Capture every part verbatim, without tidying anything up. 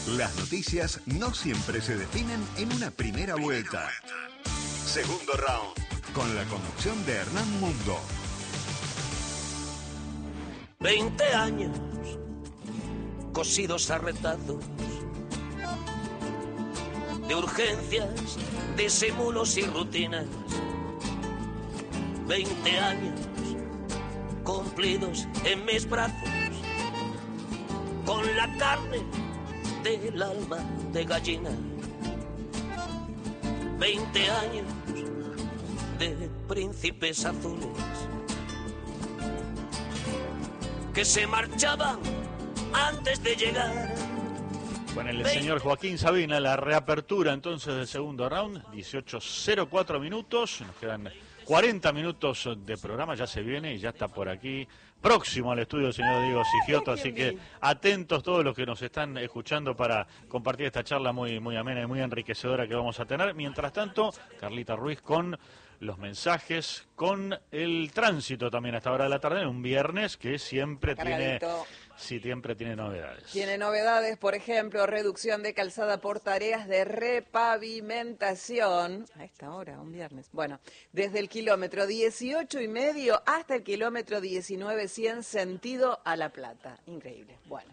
Las noticias no siempre se definen en una primera vuelta. Segundo round, con la conducción de Hernán Mundo. Veinte años cosidos a retazos de urgencias, disimulos y rutinas. Veinte años cumplidos en mis brazos con la carne del alma de gallina. Veinte años de príncipes azules que se marchaban antes de llegar. Con el señor Joaquín Sabina, la reapertura entonces del segundo round, dieciocho cero cuatro minutos, nos quedan cuarenta minutos de programa, ya se viene y ya está por aquí, próximo al estudio el señor Diego Sigioto, así que atentos todos los que nos están escuchando para compartir esta charla muy, muy amena y muy enriquecedora que vamos a tener. Mientras tanto, Carlita Ruiz con los mensajes, con el tránsito también a esta hora de la tarde, en un viernes que siempre Cargadito. tiene... Sí, siempre tiene novedades. Tiene novedades, por ejemplo, reducción de calzada por tareas de repavimentación. A esta hora, un viernes. Bueno, desde el kilómetro dieciocho y medio hasta el kilómetro diecinueve cien sentido a La Plata. Increíble. Bueno.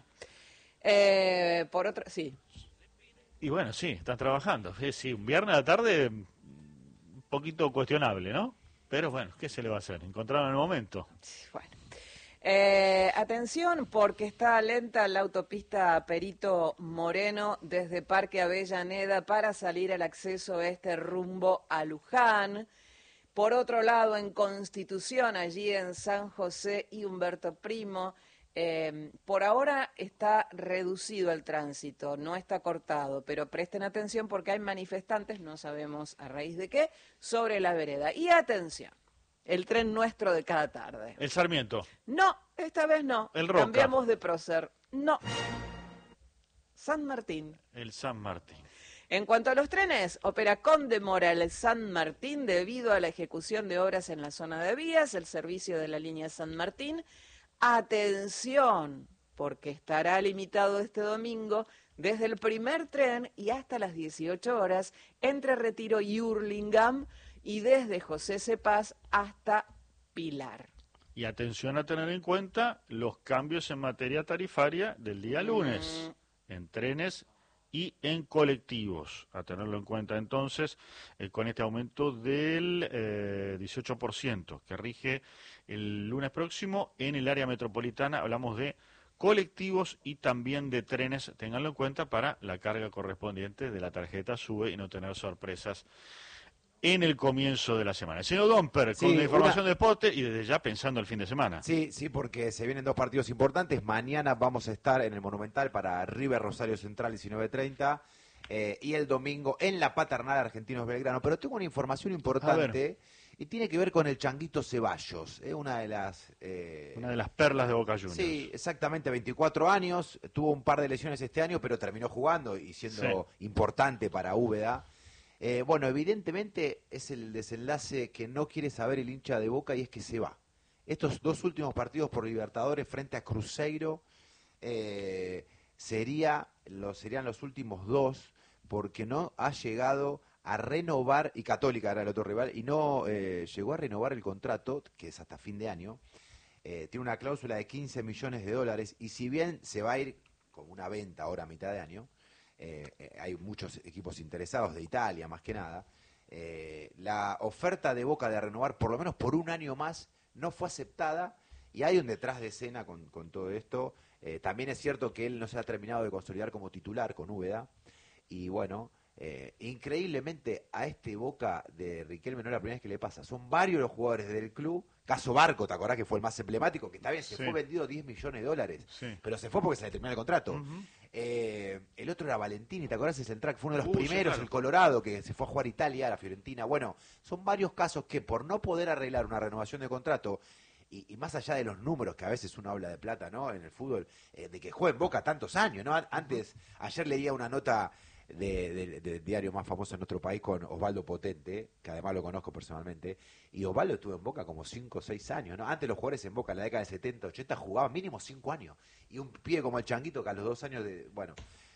Eh, por otro, sí. Y bueno, sí, están trabajando. Sí, sí, un viernes a la tarde, un poquito cuestionable, ¿no? Pero bueno, ¿qué se le va a hacer? Encontraron el momento. Bueno. Eh, atención, porque está lenta la autopista Perito Moreno desde Parque Avellaneda para salir al acceso este rumbo a Luján. Por otro lado, en Constitución, allí en San José y Humberto Primo, eh, por ahora está reducido el tránsito, no está cortado, pero presten atención porque hay manifestantes, no sabemos a raíz de qué, sobre la vereda. Y atención. El tren nuestro de cada tarde. El Sarmiento. No, esta vez no. El Roca. Cambiamos de prócer. No. San Martín. El San Martín. En cuanto a los trenes, opera con demora el San Martín debido a la ejecución de obras en la zona de vías, el servicio de la línea San Martín. Atención, porque estará limitado este domingo desde el primer tren y hasta las dieciocho horas entre Retiro y Hurlingham, y desde José Cepaz hasta Pilar. Y atención a tener en cuenta los cambios en materia tarifaria del día lunes, mm. en trenes y en colectivos. A tenerlo en cuenta entonces eh, con este aumento del eh, dieciocho por ciento que rige el lunes próximo en el área metropolitana. Hablamos de colectivos y también de trenes. Ténganlo en cuenta para la carga correspondiente de la tarjeta SUBE y no tener sorpresas en el comienzo de la semana. El señor Domper, sí, con la información una... de deporte y desde ya pensando el fin de semana. Sí, sí, porque se vienen dos partidos importantes. Mañana vamos a estar en el Monumental para River Rosario Central diecinueve treinta eh, y el domingo en la Paternal Argentinos Belgrano. Pero tengo una información importante y tiene que ver con el Changuito Ceballos, eh, una de las... Eh... Una de las perlas de Boca Juniors. Sí, exactamente, veinticuatro años, tuvo un par de lesiones este año, pero terminó jugando y siendo sí. importante para Úbeda. Eh, bueno, evidentemente es el desenlace que no quiere saber el hincha de Boca y es que se va. Estos dos últimos partidos por Libertadores frente a Cruzeiro eh, sería, lo, serían los últimos dos porque no ha llegado a renovar, y Católica era el otro rival, y no eh, llegó a renovar el contrato, que es hasta fin de año. Eh, tiene una cláusula de quince millones de dólares y si bien se va a ir con una venta ahora a mitad de año, Eh, eh, hay muchos equipos interesados de Italia más que nada, eh, la oferta de Boca de renovar por lo menos por un año más no fue aceptada y hay un detrás de escena con, con todo esto. Eh, también es cierto que él no se ha terminado de consolidar como titular con Úbeda y bueno, eh, increíblemente a este Boca de Riquelme no es la primera vez que le pasa, son varios los jugadores del club. Caso Barco, ¿te acordás que fue el más emblemático? Que está bien, se sí. fue vendido diez millones de dólares, sí. pero se fue porque se le terminó el contrato. Uh-huh. eh, el otro era Valentini, ¿te acordás? El central, que fue uno de los uh, primeros, sí, claro. el Colorado, que se fue a jugar a Italia, a la Fiorentina. Bueno, son varios casos que por no poder arreglar una renovación de contrato, y, y más allá de los números, que a veces uno habla de plata, ¿no? En el fútbol, eh, de que juega en Boca tantos años, ¿no? Antes, ayer leía una nota de, de, del diario más famoso en nuestro país con Osvaldo Potente, que además lo conozco personalmente, y Osvaldo estuvo en Boca como cinco o seis años, ¿no? Antes los jugadores en Boca en la década de setenta, ochenta jugaban mínimo cinco años, y un pie como el Changuito que a los dos años de, bueno,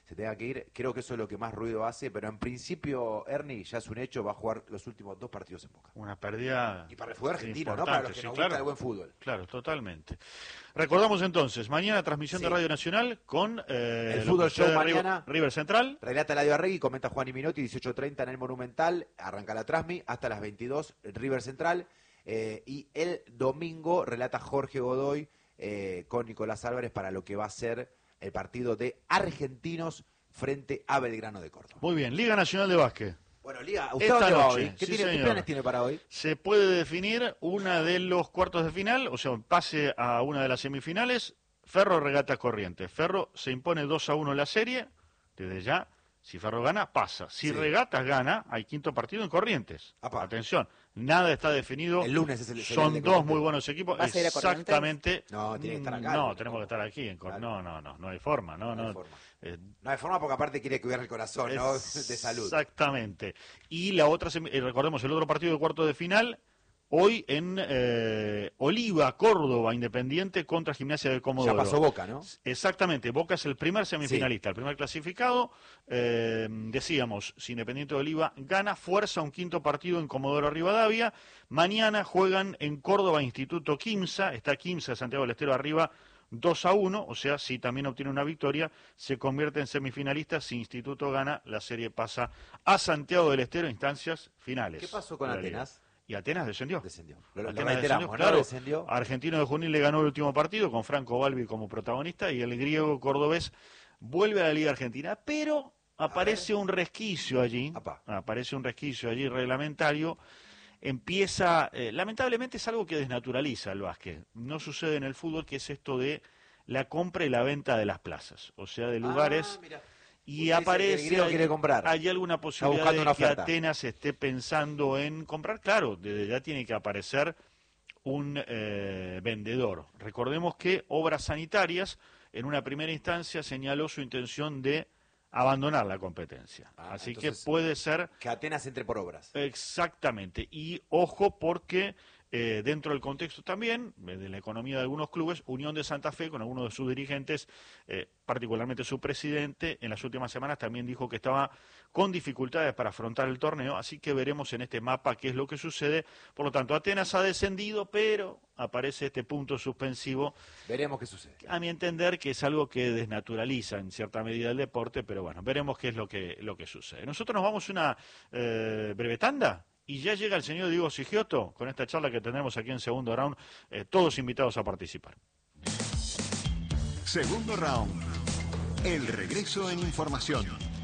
se tenga que ir. Creo que eso es lo que más ruido hace, pero en principio, Ernie, ya es un hecho, va a jugar los últimos dos partidos en Boca. Una pérdida. Y para el fútbol argentino, ¿no? importante, Para los que sí, nos claro. gusta el buen fútbol. Claro, totalmente. Recordamos entonces, mañana transmisión Sí. de Radio Nacional con eh, El lo Fútbol que sucede Show en River- mañana. River Central. Relata Eladio Arregui, comenta Juan y Minotti, dieciocho treinta en el Monumental, arranca la Trasmi, hasta las veintidós, River Central, eh, y el domingo relata Jorge Godoy eh, con Nicolás Álvarez para lo que va a ser el partido de Argentinos frente a Belgrano de Córdoba. Muy bien, Liga Nacional de Básquet. Bueno, Liga, ¿usted Esta dónde va noche, hoy? ¿Qué, sí, tiene, ¿Qué señor. planes tiene para hoy? Se puede definir una de los cuartos de final, o sea, pase a una de las semifinales, Ferro Regata Corrientes. Ferro se impone dos a uno en la serie, desde ya, si Ferro gana, pasa. Si Sí. Regatas gana, hay quinto partido en Corrientes. Apa. Atención, nada está definido. El lunes es el- sería Son el de dos Corrientes. muy buenos equipos. ¿Vas a ir a Corrientes? Exactamente. No, tiene que estar acá, No, ¿no? tenemos que estar aquí. En Cor- Claro. No, no, no, no hay forma. No, No no, hay forma. Eh, No hay forma porque aparte quiere cuidar el corazón, ¿no? De salud. Exactamente. Y la otra, semi- eh, recordemos, el otro partido de cuarto de final, hoy en eh, Oliva, Córdoba, Independiente contra Gimnasia de Comodoro. Ya pasó Boca, ¿no? Exactamente, Boca es el primer semifinalista, el primer clasificado. Eh, decíamos, si Independiente de Oliva gana, fuerza un quinto partido en Comodoro Rivadavia. Mañana juegan en Córdoba Instituto Quimsa, está Quimsa, Santiago del Estero arriba dos a uno, o sea, si también obtiene una victoria, se convierte en semifinalista. Si Instituto gana, la serie pasa a Santiago del Estero, instancias finales. ¿Qué pasó con de la liga. Atenas? Y Atenas descendió. Descendió. Lo, lo Atenas reiteramos, descendió, ¿no? claro. Descendió. Argentino de Junín le ganó el último partido con Franco Balbi como protagonista y el griego cordobés vuelve a la Liga Argentina, pero aparece un resquicio allí, Apa. aparece un resquicio allí reglamentario. Empieza, eh, lamentablemente es algo que desnaturaliza el básquet. No sucede en el fútbol, que es esto de la compra y la venta de las plazas, o sea, de lugares. Ah, mira. Y Usted dice que el aparece, griego hay, quiere comprar. hay alguna posibilidad buscando de una que oferta. Atenas esté pensando en comprar. Claro, desde ya tiene que aparecer un eh, vendedor. Recordemos que Obras Sanitarias, en una primera instancia, señaló su intención de abandonar la competencia. Ah, Así entonces- que puede ser Que Atenas entre por obras. exactamente. Y ojo porque eh, dentro del contexto también eh, de la economía de algunos clubes, Unión de Santa Fe, con algunos de sus dirigentes, eh, particularmente su presidente, en las últimas semanas también dijo que estaba con dificultades para afrontar el torneo, así que veremos en este mapa qué es lo que sucede. Por lo tanto, Atenas ha descendido, pero aparece este punto suspensivo, Veremos qué sucede. a mi entender que es algo que desnaturaliza en cierta medida el deporte, pero bueno, veremos qué es lo que, lo que sucede. Nosotros nos vamos a una eh, breve tanda. Y ya llega el señor Diego Sigioto con esta charla que tendremos aquí en Segundo Round, eh, todos invitados a participar. Segundo round. El regreso en información.